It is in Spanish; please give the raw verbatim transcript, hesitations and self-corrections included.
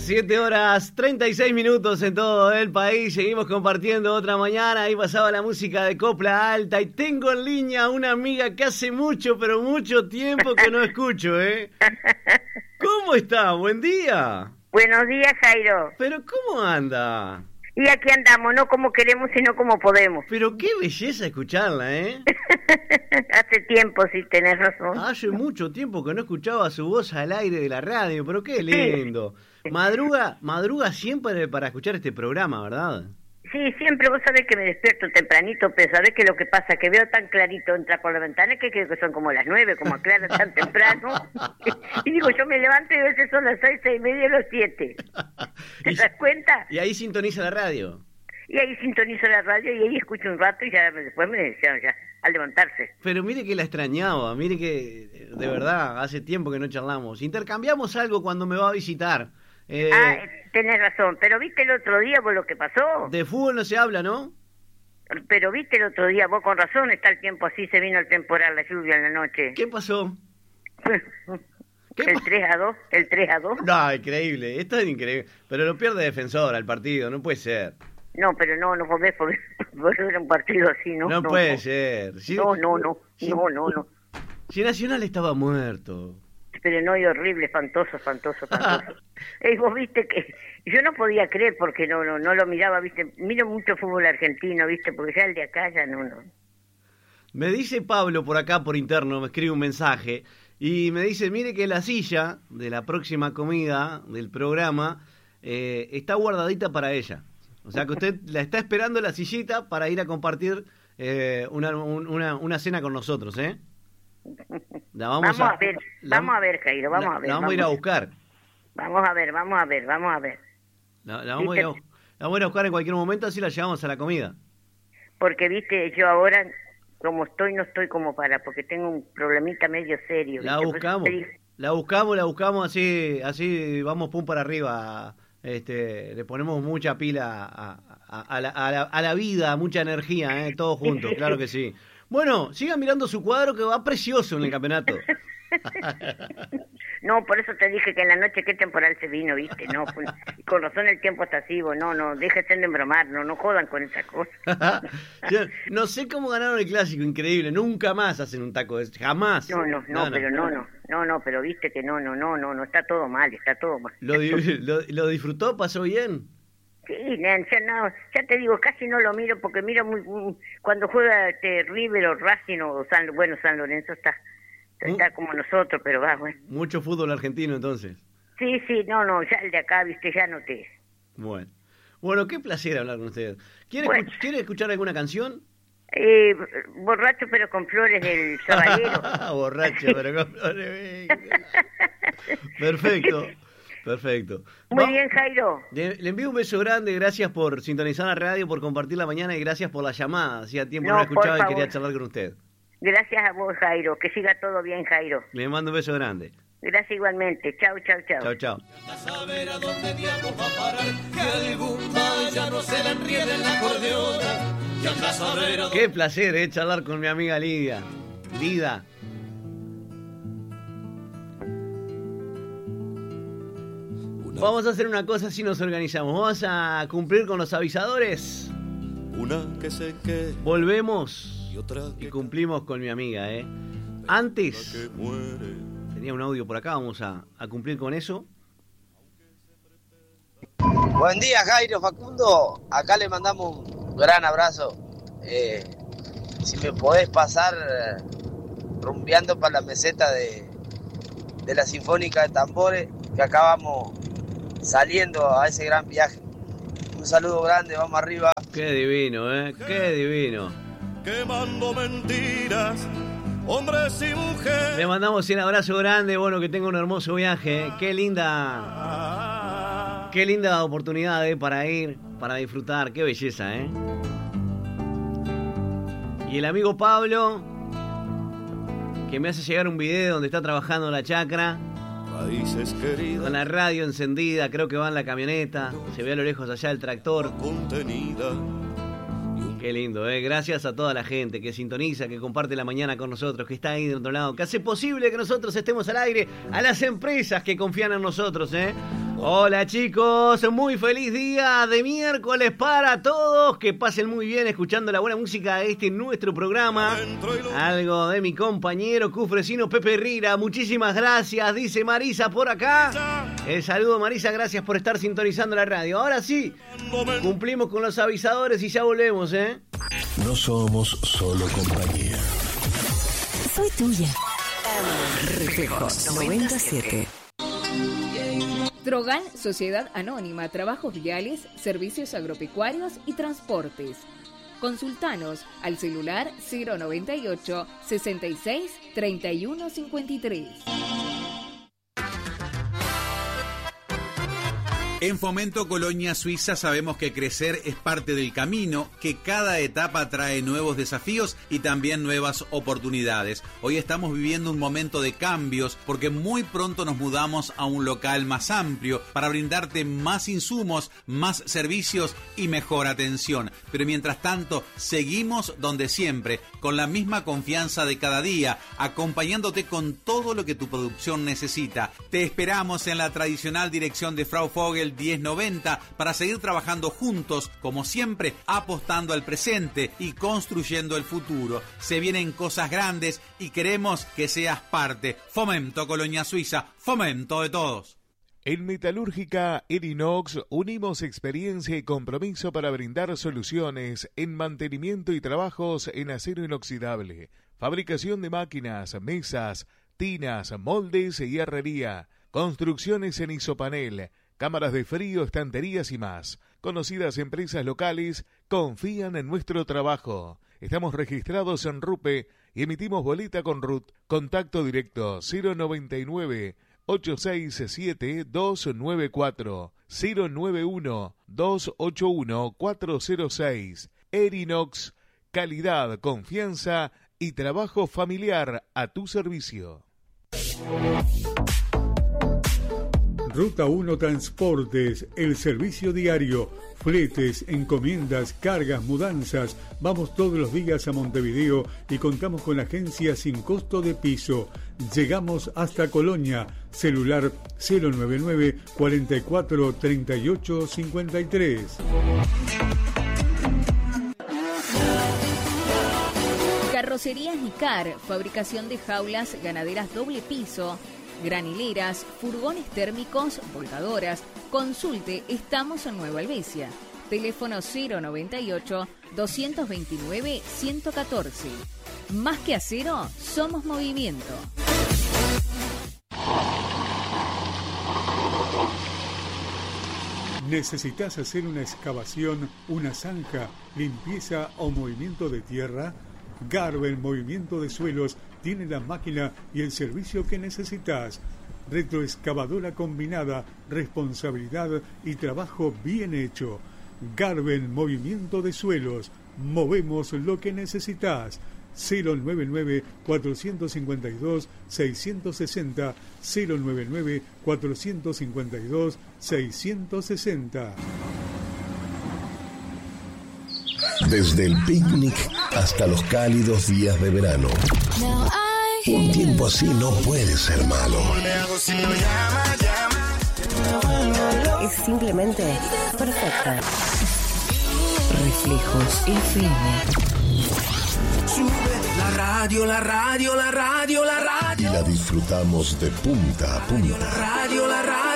siete horas treinta y seis minutos en todo el país. Seguimos compartiendo otra mañana. Ahí pasaba la música de Copla Alta. Y tengo en línea a una amiga que hace mucho, pero mucho tiempo que no escucho, ¿eh? ¿Cómo está? Buen día. Buenos días, Jairo. ¿Pero cómo anda? Y aquí andamos, no como queremos, sino como podemos. Pero qué belleza escucharla, ¿eh? Hace tiempo, sí, tenés razón. Hace mucho tiempo que no escuchaba su voz al aire de la radio, pero qué lindo. Madruga, madruga siempre para escuchar este programa, ¿verdad? Sí, siempre, vos sabés que me despierto tempranito, pero sabés que lo que pasa, que veo tan clarito entrar por la ventana, que creo que son como las nueve, como aclara tan temprano. Y digo, yo me levanto y a veces son las seis, seis y media, las siete. ¿Te das cuenta? Y ahí sintoniza la radio. Y ahí sintonizo la radio y ahí escucho un rato y ya después me decían ya, al levantarse. Pero mire que la extrañaba, mire que de verdad, hace tiempo que no charlamos. Intercambiamos algo cuando me va a visitar. Eh, ah, tenés razón, pero viste el otro día vos lo que pasó. De fútbol no se habla, ¿no? Pero viste el otro día, vos con razón, está el tiempo así, se vino el temporal, la lluvia en la noche. ¿Qué pasó? ¿Qué el pa- tres a dos, el tres a dos. No, increíble, esto es increíble. Pero lo pierde Defensor al partido, no puede ser. No, pero no, no podés porque era un partido así, ¿no? No, no puede no. ser. Si, No, no, no, si- no, no, no. si Nacional estaba muerto. Pero no, y horrible, espantoso, espantoso, espantoso. Y vos viste que yo no podía creer porque no no no lo miraba, viste. Miro mucho fútbol argentino, viste, porque ya el de acá ya no, no. Me dice Pablo por acá, por interno, me escribe un mensaje y me dice, mire que la silla de la próxima comida del programa eh, está guardadita para ella. O sea que usted la está esperando la sillita para ir a compartir eh, una, un- una, una cena con nosotros, ¿eh? La vamos, Vamos a ver, la- vamos a ver, Jairo, vamos la- a ver. La vamos a ir a buscar. Vamos a ver, vamos a ver, vamos a ver. La, la vamos a ir a, ¿Viste? la vamos a ir a buscar en cualquier momento, así la llevamos a la comida. Porque, viste, yo ahora, como estoy, no estoy como para, porque tengo un problemita medio serio. La ¿viste? Por eso buscamos, te dije, la buscamos, la buscamos, así así vamos pum para arriba. Este, le ponemos mucha pila a, a- a la, a la- a la vida, mucha energía, ¿eh? Todos juntos, claro que sí. Bueno, sigan mirando su cuadro que va precioso en el campeonato. No, por eso te dije que en la noche qué temporal se vino, viste, no, pues, y con razón el tiempo está así, vos, no, no, déjense de embromar, no, no jodan con esas cosas. Yo no sé cómo ganaron el clásico, increíble, nunca más hacen un taco de este, jamás. No, no, no, pero no, no, no, no, pero viste que no, no, no, no, no, está todo mal, está todo mal. ¿Lo, di- lo, lo disfrutó? ¿Pasó bien? Sí, Nan, ya no, ya te digo, casi no lo miro porque miro muy, muy- cuando juega este River o Racing o San, bueno, San Lorenzo está, está como nosotros, pero va, bueno. Mucho fútbol argentino entonces. Sí, sí, no, no, ya el de acá, viste, ya no te... Bueno. Bueno, qué placer hablar con usted. ¿Quiere, Bueno. escu- ¿quiere escuchar alguna canción? Eh, borracho pero con flores del caballero. Borracho, pero con flores. Perfecto, perfecto. Muy Va- bien, Jairo. Le, le envío un beso grande, gracias por sintonizar la radio, por compartir la mañana y gracias por la llamada. Hacía tiempo que no No, la escuchaba por y quería favor. charlar con usted. Gracias a vos, Jairo. Que siga todo bien, Jairo. Le mando un beso grande. Gracias igualmente. Chau, chau, chau. Chao, chao. A saber a dónde diablos va a parar, que algún vaya no se le enriede en la acordeona. Y anda a saber a dónde... Qué placer, eh, charlar con mi amiga Lidia. Lida. Vamos a hacer una cosa si nos organizamos. Vamos a cumplir con los avisadores. Una que se que Volvemos y otra y que, cumplimos con mi amiga, ¿eh? que Antes, muere. tenía un audio por acá, vamos a, a cumplir con eso. Buen día, Jairo, Facundo. Acá le mandamos un gran abrazo. Eh, si me podés pasar eh, rumbeando para la meseta de, de la Sinfónica de Tambores, que acá vamos saliendo a ese gran viaje. Un saludo grande, vamos arriba. Qué divino, ¿eh? Qué divino. Quemando mentiras, hombres y mujeres. Le mandamos un abrazo grande, bueno, que tenga un hermoso viaje. ¿Eh? Qué linda, qué linda oportunidad, ¿eh? Para ir, para disfrutar. Qué belleza, ¿eh? Y el amigo Pablo, que me hace llegar un video donde está trabajando la chacra, Raíces queridas, con la radio encendida, creo que va en la camioneta, se ve a lo lejos allá el tractor. contenida. Qué lindo, ¿eh? Gracias a toda la gente que sintoniza, que comparte la mañana con nosotros, que está ahí de otro lado, que hace posible que nosotros estemos al aire, a las empresas que confían en nosotros, ¿eh? Hola chicos, muy feliz día de miércoles para todos, que pasen muy bien escuchando la buena música de este nuestro programa. Algo de mi compañero cufresino Pepe Rira, muchísimas gracias, dice Marisa por acá. El saludo Marisa, gracias por estar sintonizando la radio. Ahora sí, cumplimos con los avisadores y ya volvemos, ¿eh? No somos solo compañía. Soy tuya. Reflejos noventa y siete. Drogal, Sociedad Anónima, Trabajos Viales, Servicios Agropecuarios y Transportes. Consultanos al celular cero noventa y ocho, sesenta y seis, treinta y uno cincuenta y tres. En Fomento Colonia Suiza sabemos que crecer es parte del camino, que cada etapa trae nuevos desafíos y también nuevas oportunidades. Hoy estamos viviendo un momento de cambios porque muy pronto nos mudamos a un local más amplio para brindarte más insumos, más servicios y mejor atención. Pero mientras tanto, seguimos donde siempre, con la misma confianza de cada día, acompañándote con todo lo que tu producción necesita. Te esperamos en la tradicional dirección de Frau Vogel diez noventa para seguir trabajando juntos, como siempre, apostando al presente y construyendo el futuro. Se vienen cosas grandes y queremos que seas parte. Fomento Colonia Suiza, fomento de todos. En Metalúrgica Erinox unimos experiencia y compromiso para brindar soluciones en mantenimiento y trabajos en acero inoxidable, fabricación de máquinas, mesas, tinas, moldes y herrería, construcciones en isopanel, cámaras de frío, estanterías y más. Conocidas empresas locales confían en nuestro trabajo. Estamos registrados en RUPE y emitimos boleta con R U T. Contacto directo cero noventa y nueve, ocho seis siete, dos nueve cuatro, cero nueve uno, dos ocho uno, cuatro cero seis. Erinox, calidad, confianza y trabajo familiar a tu servicio. Ruta uno Transportes, el servicio diario, fletes, encomiendas, cargas, mudanzas. Vamos todos los días a Montevideo y contamos con agencia sin costo de piso. Llegamos hasta Colonia, celular cero noventa y nueve, cuarenta y cuatro, treinta y ocho, cincuenta y tres. Carrocerías Nicar, fabricación de jaulas ganaderas doble piso, granileras, furgones térmicos, volcadoras. Consulte, estamos en Nueva Helvecia. Teléfono cero noventa y ocho, doscientos veintinueve, ciento catorce. Más que acero, somos movimiento. ¿Necesitas hacer una excavación, una zanja, limpieza o movimiento de tierra? Garben Movimiento de Suelos tiene la máquina y el servicio que necesitas. Retroexcavadora combinada, responsabilidad y trabajo bien hecho. Garben Movimiento de Suelos. Movemos lo que necesitas. cero noventa y nueve, cuatrocientos cincuenta y dos, seiscientos sesenta, cero noventa y nueve, cuatrocientos cincuenta y dos, seiscientos sesenta. Desde el picnic hasta los cálidos días de verano. Un tiempo así no puede ser malo. Es simplemente perfecta. Reflejos F M. Sube la radio, la radio, la radio, la radio. Y la disfrutamos de punta a punta. La radio, la radio.